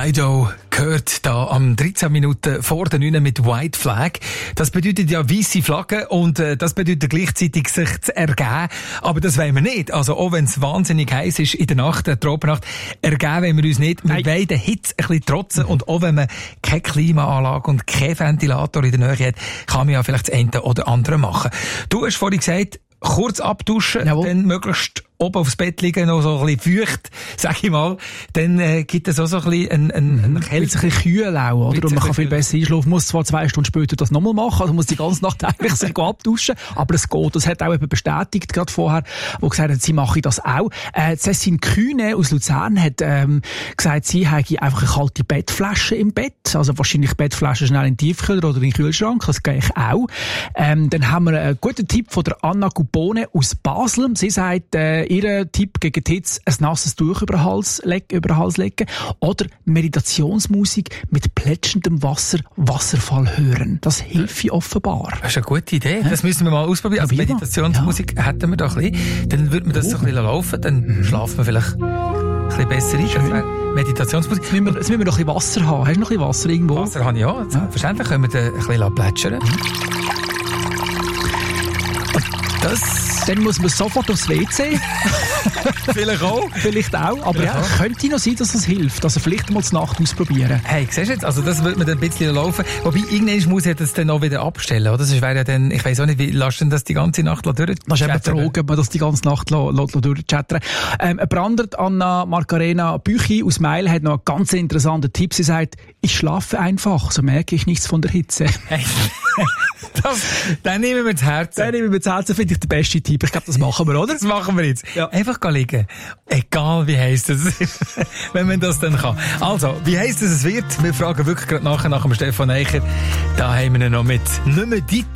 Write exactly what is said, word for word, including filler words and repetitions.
Dido gehört da am dreizehn Minuten vor der neun mit White Flag. Das bedeutet ja weisse Flagge und äh, das bedeutet gleichzeitig sich zu ergeben. Aber das wollen wir nicht. Also auch wenn es wahnsinnig heiß ist in der Nacht, der Tropennacht, ergeben wollen wir uns nicht. Wir wollen den Hitze ein bisschen trotzen. Und auch wenn man keine Klimaanlage und keinen Ventilator in der Nähe hat, kann man ja vielleicht das eine oder andere machen. Du hast vorhin gesagt, kurz abduschen, Jawohl. Dann möglichst oben aufs Bett liegen, noch so ein bisschen feucht, sag ich mal, dann äh, gibt es auch so ein bisschen ein, ein, ein, ein bisschen kühl auch, oder? Und man kann viel besser einschlafen, muss zwar zwei Stunden später das nochmal machen, also muss die ganze Nacht eigentlich sich abduschen, aber es geht. Das hat auch eben bestätigt, gerade vorher, wo gesagt hat, sie mache das auch. Äh, Cécile Kühne aus Luzern hat ähm, gesagt, sie habe einfach eine kalte Bettflasche im Bett, also wahrscheinlich Bettflasche schnell in den Tiefkühler oder in den Kühlschrank, das gehe ich auch. Ähm, dann haben wir einen guten Tipp von der Anna Gubone aus Basel. Sie sagt, äh, ihr Tipp gegen die Hitze, ein nasses Tuch über den Hals legen, über den Hals legen oder Meditationsmusik mit plätschendem Wasser, Wasserfall hören. Das hilft offenbar. Das ist eine gute Idee. Das müssen wir mal ausprobieren. Also Meditationsmusik ja. hätten wir da ein bisschen. Dann würde man das oh. so ein bisschen laufen, dann mhm. schlafen wir vielleicht ein bisschen besser ein. Meditationsmusik. Jetzt müssen, wir, jetzt müssen wir noch ein bisschen Wasser haben. Hast du noch ein bisschen Wasser irgendwo? Wasser habe ich ja. Selbstverständlich können wir da ein bisschen plätschern. Mhm. Das Dann muss man sofort aufs W C. Vielleicht auch. Vielleicht auch. Aber ja, auch. Könnte noch sein, dass es hilft. Also vielleicht mal zur Nacht ausprobieren. Hey, siehst du jetzt? Also das wird man dann ein bisschen laufen. Wobei, irgendwann muss ich das dann auch wieder abstellen, oder? Das wäre ja dann, ich weiss auch nicht, wie lässt du das die ganze Nacht durch? Das ist eben Drogen, man das die ganze Nacht durchchattern. Ähm, Brandert Anna Margarena Büchi aus Meil hat noch einen ganz interessanten Tipp. Sie sagt, ich schlafe einfach, so merke ich nichts von der Hitze. Hey. Das, den nehmen wir zu Herzen. Den nehmen wir zu Herzen, finde ich der beste Tipp. Ich glaube, das machen wir, oder? Das machen wir jetzt. Ja. Einfach liegen. Egal, wie heisst es ist, wenn man das dann kann. Also, wie heisst es es wird? Wir fragen wirklich gerade nachher nach dem Stefan Eicher. Da haben wir ihn noch mit «Nicht mehr Dito».